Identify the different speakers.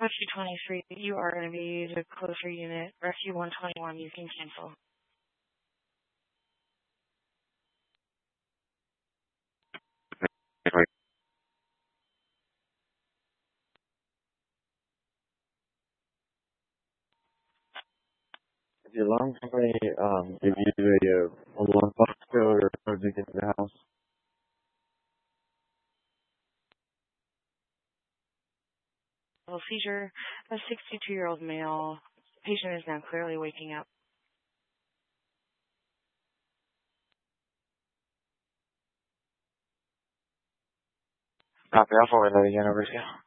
Speaker 1: Rescue 23, you are going to be the closer unit. Rescue 121, you can cancel.
Speaker 2: Did the alarm company give you a alarm box code or code to get to the house?
Speaker 1: Seizure, a 62-year-old male. Patient is now clearly waking up.
Speaker 3: Copy, I'll forward that again over to you.